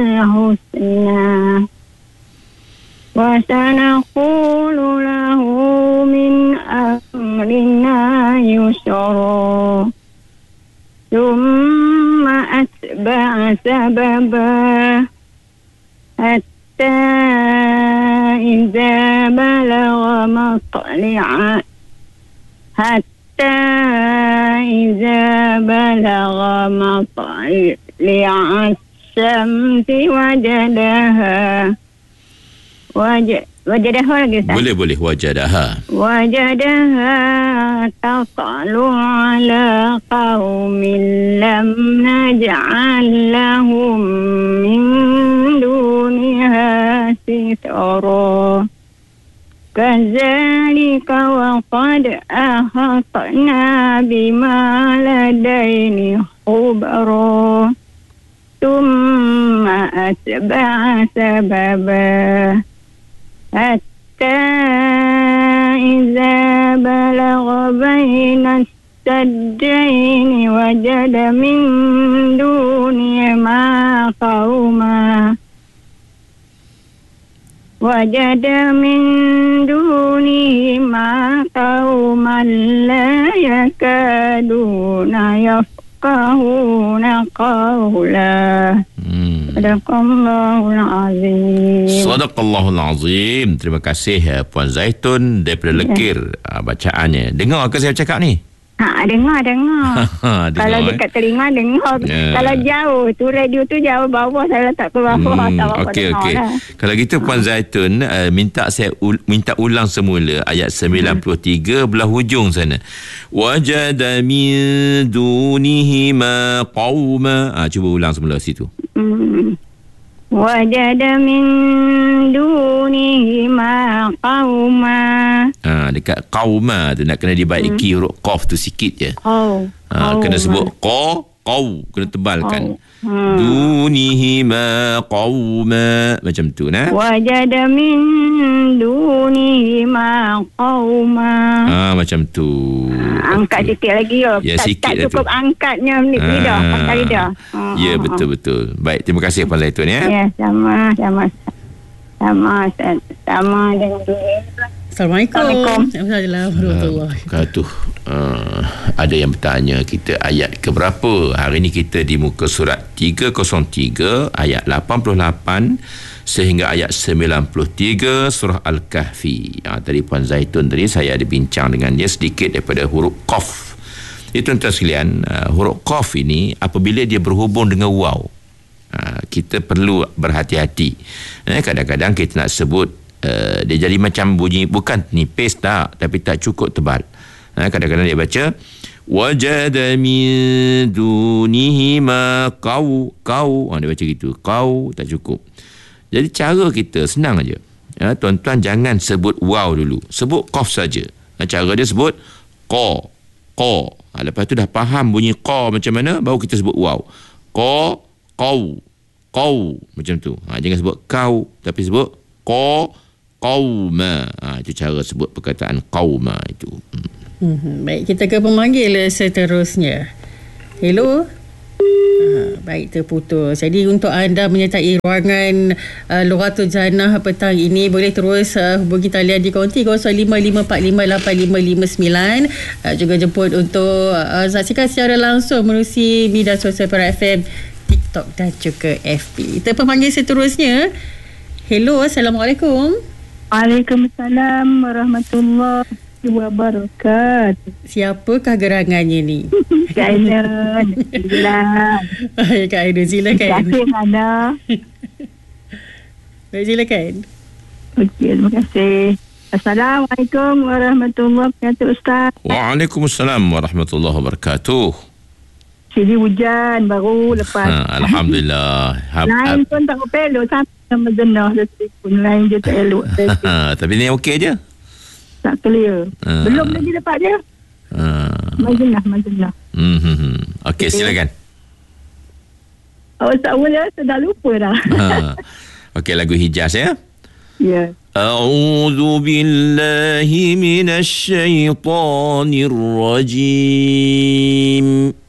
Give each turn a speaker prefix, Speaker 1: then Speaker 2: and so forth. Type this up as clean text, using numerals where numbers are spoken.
Speaker 1: الحسنى وسنقول له من أمرنا يسرا ثم أتبع سببا حتى إذا بلغ مطلع الشمس وجدها lagi Ustaz?
Speaker 2: Boleh wajadaha
Speaker 1: تطلع على قوم لم نجعل لهم من دونها سترا كذلك وقد أحطنا بما لديه خبرا ثم أتبع سببا حتى إذا بلغ بين السدين وجد من دونهما قوما لا يكادون يفقهون قولا. Sadaqallahul Azim.
Speaker 2: Sadaqallahul Azim. Terima kasih Puan Zaitun daripada Lekir bacaannya. Dengar ke saya cakap ni?
Speaker 1: Dengar. Kalau dekat telinga dengar. Kalau jauh tu radio tu jauh bawah, saya letak ke bawah.
Speaker 2: Okey. Kalau gitu Puan Zaitun minta ulang semula ayat 93 belah hujung sana. Wajada min dunihima qauma. Cuba ulang semula situ.
Speaker 1: Wajada min dunihima qauma.
Speaker 2: Dekat qauma tu nak kena dibaiki huruf qaf tu sikit je. Kena sebut qaw, kena tebalkan. Dunihima qauma, macam tu nah.
Speaker 1: Wajada min dunihima qauma.
Speaker 2: Macam tu.
Speaker 1: Angkat sikit lagi
Speaker 2: ya.
Speaker 1: Tak cukup tu. Angkatnya lidah, angkat lidah.
Speaker 2: Ya, betul. Baik, terima kasih Puan Zaitun ya.
Speaker 1: Ya, sama dengan
Speaker 3: Assalamualaikum. Assalamualaikum.
Speaker 2: Ada yang bertanya kita ayat ke berapa? Hari ini kita di muka surat 303 ayat 88 sehingga ayat 93 surah Al-Kahfi. Tadi Puan Zaitun tadi saya ada bincang dengan dia sedikit daripada huruf qaf. Itu tuan-tuan sekalian, huruf qaf ini apabila dia berhubung dengan waw, kita perlu berhati-hati. Kadang-kadang kita nak sebut dia jadi macam bunyi, bukan nipis tak, tapi tak cukup tebal. Kadang-kadang dia baca wajada min dunihima qaw. Dia baca gitu, qaw, tak cukup. Jadi cara kita senang aja. Tuan-tuan jangan sebut waw dulu, sebut qaf saja. Cara dia sebut qa. Lepas tu dah faham bunyi qa macam mana, baru kita sebut waw. Qa, qaw, macam tu. Jangan sebut kau, tapi sebut qa, qauma. Itu cara sebut perkataan qauma itu.
Speaker 3: Baik, kita ke pemanggil seterusnya. Hello. Baik, terputus. Jadi untuk anda menyertai ruangan Lughatul Jannah petang ini, boleh terus hubungi talian di konti 0555855559. Juga jemput untuk saksikan secara langsung menerusi media sosial Para FM, TikTok dan juga FB. Kita pemanggil seterusnya. Hello, Assalamualaikum.
Speaker 1: Waalaikumsalam warahmatullahi wabarakatuh.
Speaker 3: Siapakah gerangannya ni?
Speaker 1: Kak Aina.
Speaker 3: Kak Aina, silakan.
Speaker 1: Terima kasih,
Speaker 3: Baik, silakan.
Speaker 1: Okey, terima kasih. Assalamualaikum warahmatullahi wabarakatuh, Ustaz.
Speaker 2: Waalaikumsalam warahmatullahi wabarakatuh.
Speaker 1: Sini hujan baru lepas.
Speaker 2: Alhamdulillah.
Speaker 1: Lain pun tak elok sampai jenah pun lain je tak elok.
Speaker 2: Tapi ni okey je.
Speaker 1: Tak clear. Belum lagi dapat dia. Majelah.
Speaker 2: Okey, silakan.
Speaker 1: Tak boleh, saya dah lupa dah.
Speaker 2: Okey, lagu Hijaz ya.
Speaker 1: Ya.
Speaker 2: A'udzu billahi minasy syaithanir rajim.